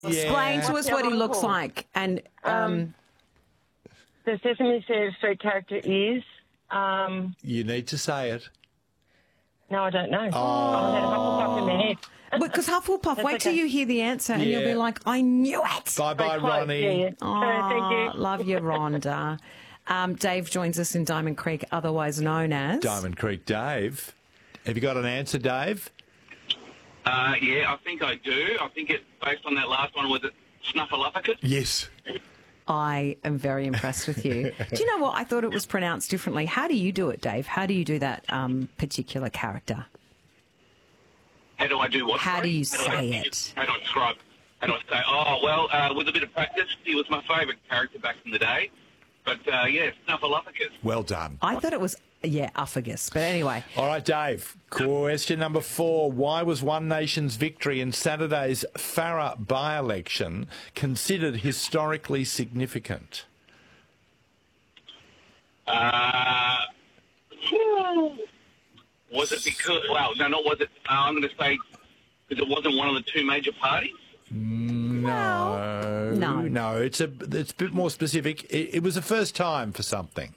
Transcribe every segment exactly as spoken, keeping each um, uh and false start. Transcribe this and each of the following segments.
Explain to us what he looks like. And um, Um, The Sesame Street character is... Um, You need to say it. no, I don't know. Oh. I had a Hufflepuff in my head. because Hufflepuff, wait till okay. you hear the answer and you'll Yeah. be like, I knew it. Bye-bye, Close, Ronnie. yeah. Uh, thank you. Aw, love you, Rhonda. Um, Dave joins us in Diamond Creek, otherwise known as... Diamond Creek Dave. Have you got an answer, Dave? Uh, yeah, I think I do. I think it, based on that last one, was it Snuffleupagus? Yes. I am very impressed with you. Do you know what? I thought it was pronounced differently. How do you do it, Dave? How do you do that um, particular character? How do I do what? How do sorry? you How do I- say it? How do I describe? How do I say? Oh, well, uh, with a bit of practice, he was my favourite character back in the day. But, uh, yeah, Snuffleupagus. Well done. I thought it was, yeah, Uffagus. But anyway, All right, Dave. Question number four. Why was One Nation's victory in Saturday's Farah by-election considered historically significant? Uh, was it because, well, no, not was it, uh, I'm going to say, because it wasn't one of the two major parties? No. no. No, it's a, it's a bit more specific. It, it was the first time for something.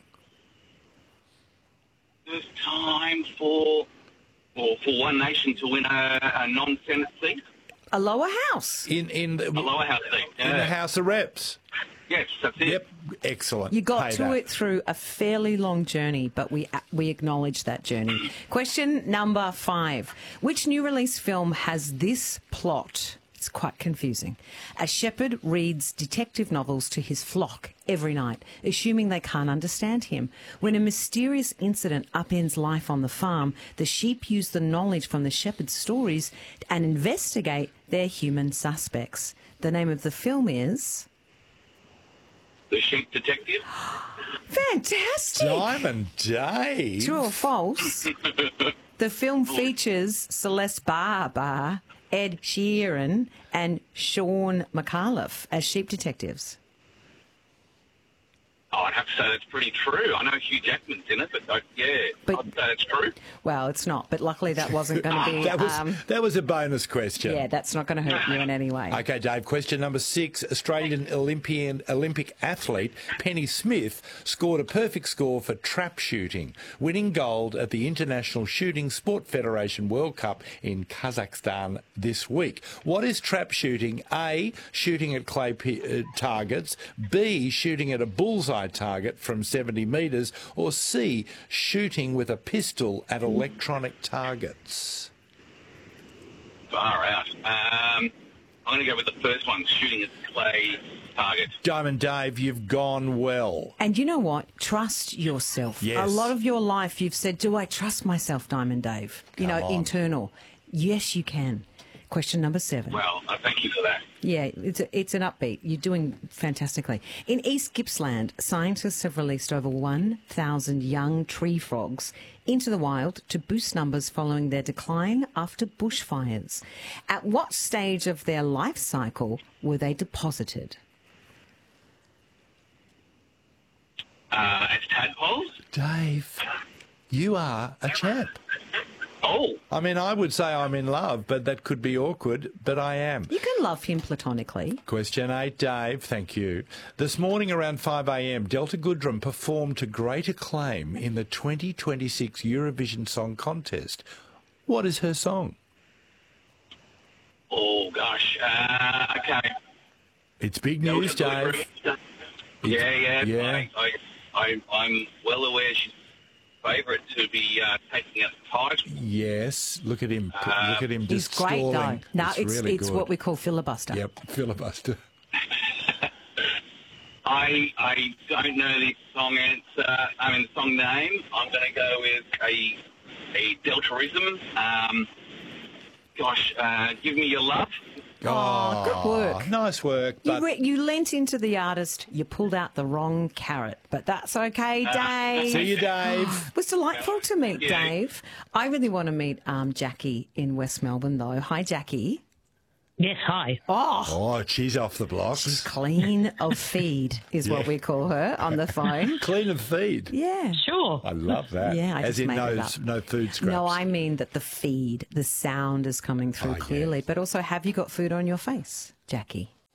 First time for, or for One Nation to win a, a non-Senate seat, a lower house. In, in, the, a lower house seat. in the Yeah. House of Reps. Yes, that's it. Yep. Excellent. You got to Payday. it through a fairly long journey, but we we acknowledge that journey. Question number five. Which new release film has this plot? It's quite confusing. A shepherd reads detective novels to his flock every night, assuming they can't understand him. When a mysterious incident upends life on the farm, the sheep use the knowledge from the shepherd's stories and investigate their human suspects. The name of the film is... The Sheep Detective. Fantastic! Diamond Dave. True or false? The film features Celeste Barber, Ed Sheeran, and Sean McAuliffe as sheep detectives. Oh, I'd have to say that's pretty true. I know Hugh Jackman's in it, but uh, yeah, But- I'd say it's true. Well, it's not, but luckily that wasn't going to be. That was, um, that was a bonus question. yeah, that's not going to hurt you in any way. Okay, Dave, question number six. Australian Olympian Olympic athlete Penny Smith scored a perfect score for trap shooting, winning gold at the International Shooting Sport Federation World Cup in Kazakhstan this week. What is trap shooting? A, shooting at clay p- uh, targets, B, shooting at a bullseye target from seventy metres, or C, shooting with a pistol at electronic targets? Far out. Um, I'm going to go with the first one, shooting at clay target. Diamond Dave, you've gone well. And you know what? Trust yourself. Yes. A lot of your life you've said, do I trust myself, Diamond Dave? You Come know, on. internal. Yes, you can. Question number seven. Well, I thank you for that. Yeah, it's a, it's an upbeat. You're doing fantastically. In East Gippsland, scientists have released over one thousand young tree frogs into the wild to boost numbers following their decline after bushfires. At what stage of their life cycle were they deposited? Uh, as tadpoles? Dave, you are a champ. Oh, I mean, I would say I'm in love, but that could be awkward, but I am. You can love him platonically. Question eight, Dave, thank you. This morning around five a m, Delta Goodrem performed to great acclaim in the twenty twenty-six Eurovision Song Contest. What is her song? oh gosh. Uh, okay. It's big news, Dave. Yeah, yeah. Yeah. I, I, I, I'm well aware she's favourite to be uh, taking up the title. Yes, look at him. Uh, look at him He's just great, though. stalling. No, it's, really it's good. what we call filibuster. Yep, filibuster. I I don't know the song answer. I mean, the song name. I'm going to go with a a Deltarism. Um, gosh, uh, give me your love. Oh, good work. Nice work, You, but re- you leant into the artist, you pulled out the wrong carrot, but that's okay, Dave. see you, Dave. It was delightful to meet Yeah. Dave. I really want to meet um, Jackie in West Melbourne, though. Hi, Jackie. Yes, hi. Oh, Oh, she's off the blocks. clean of feed is what Yeah. we call her on the phone. Clean and feed. Yeah. Sure. I love that. Yeah, I As just in made no, it up. no food scraps. No, I mean that the feed, the sound is coming through Oh, yeah. clearly. But also, have you got food on your face, Jackie?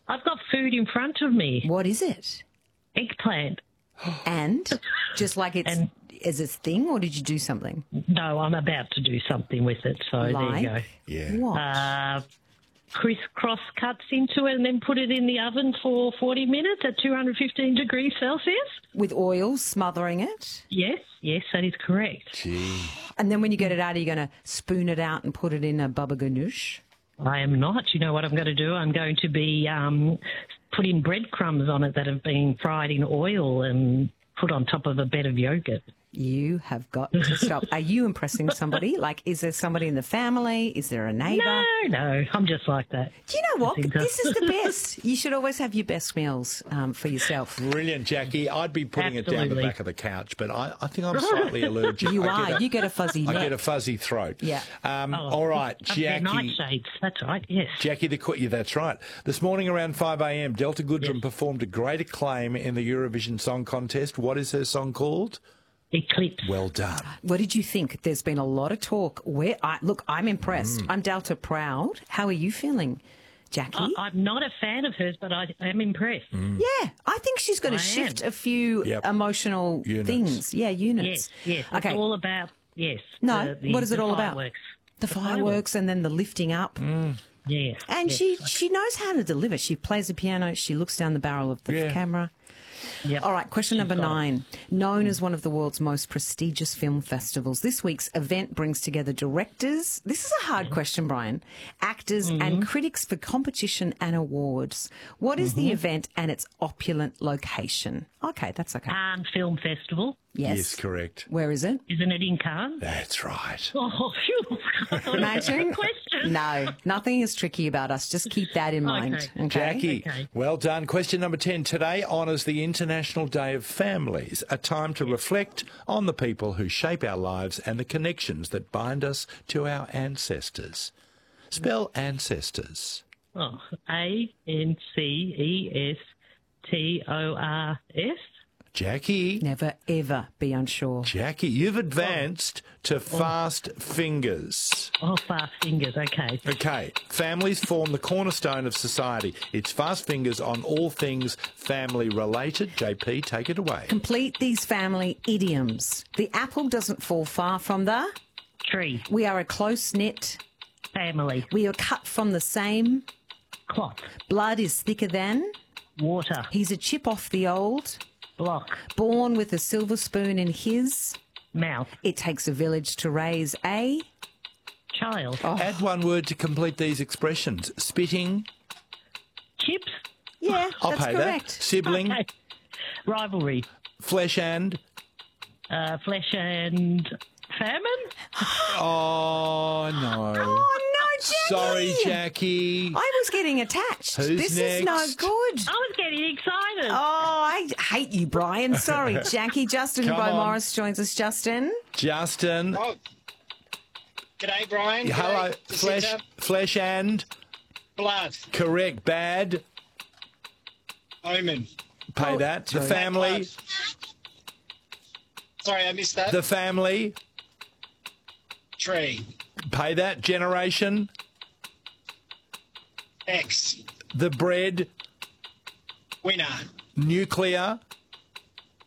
I've got food in front of me. What is it? Eggplant. And just like it's And- is a thing, or did you do something? No, I'm about to do something with it, so there Like? you go. Yeah. What? Uh, crisscross cuts into it and then put it in the oven for forty minutes at two hundred fifteen degrees Celsius. With oil smothering it? Yes, yes, that is correct. Gee. And then when you get it out, are you going to spoon it out and put it in a baba ganoush? I am not. You know what I'm going to do? I'm going to be um, putting breadcrumbs on it that have been fried in oil and put on top of a bed of yogurt. You have got to stop. Are you impressing somebody? Like, is there somebody in the family? Is there a neighbour? No, no, I'm just like that. Do you know what? I think so. This is the best. You should always have your best meals um, for yourself. Brilliant, Jackie. I'd be putting it down the Absolutely. back of the couch, but I, I think I'm slightly allergic. You I are. Get a, You get a fuzzy I neck. get a fuzzy throat. Yeah. Um, Oh, all right, I've got Jackie. nightshades. That's right, yes. Jackie, the qu- yeah, that's right. This morning around five a m, Delta Goodrum Yes. performed to great acclaim in the Eurovision Song Contest. What is her song called? Eclipse. Well done. What did you think? There's been a lot of talk. Where I look, I'm impressed. Mm. I'm Delta proud. How are you feeling, Jackie? I, I'm not a fan of hers, but I am impressed. Mm. yeah, I think she's going I to shift am. a few Yep. emotional Units. things. Yeah, units. Yes, yes. Okay. It's all about, yes. No, the- the- what is it the all about? fireworks. the fireworks and then the lifting up. Yes. And yes. she she knows how to deliver. She plays the piano. She looks down the barrel of the Yeah. camera. Yep. All right, question She's number got it. nine. Known as one of the world's most prestigious film festivals, this week's event brings together directors. This is a hard question, Brian. Actors Mm-hmm. and critics for competition and awards. What is Mm-hmm. the event and its opulent location? Okay, that's okay. Cannes Film Festival. Yes. Yes, correct. Where is it? Isn't it in Cannes? That's right. Oh, phew. Imagine. question. No, nothing is tricky about us. Just keep that in mind. Okay. Okay. Jackie, Okay. well done. Question number ten. Today honours the International Day of Families, a time to reflect on the people who shape our lives and the connections that bind us to our ancestors. Spell ancestors. Oh, A N C E S T O R S. Jackie, Never ever be unsure. Jackie, you've advanced to fast fingers. Oh, fast fingers. Okay. Okay, families form the cornerstone of society. It's fast fingers on all things family related. J P, take it away. Complete these family idioms. The apple doesn't fall far from the. Tree. We are a close knit. Family. We are cut from the same. Cloth. Blood is thicker than. Water. He's a chip off the old. Block. Born with a silver spoon in his. Mouth. It takes a village to raise a. Child. Add one word to complete these expressions. Spitting. Chips. Yeah, I'll that's pay correct. that. Sibling. Okay. Rivalry. Flesh and. Uh, flesh and famine. Oh, no. Oh no, Jackie! Sorry, Jackie. I was getting attached. Who's this is no next? good. I was getting excited. Oh, I hate you, Brian. Sorry, Jackie. Justin Come Bo on. Morris joins us. Justin. Justin. Oh, g'day, Brian. G'day, Hello. Flesh, Jacinta. flesh and. Blood. Correct. Bad. Omen. Pay Oh, that. The sorry. family. Blood. Sorry, I missed that. The family. Tree. Pay that. Generation. X. The bread. Winner. Nuclear.